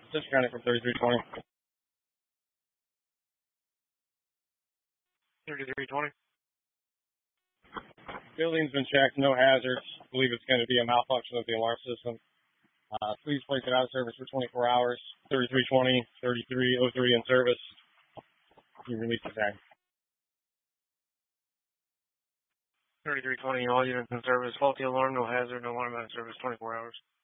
Just counting from 3320. 3320. Building's been checked, no hazards. Believe it's going to be a malfunction of the alarm system. Please place it out of service for 24 hours. 3320, 3303 in service. You release the tag. 3320, all units in service. Faulty alarm, no hazard, no alarm out of service, 24 hours.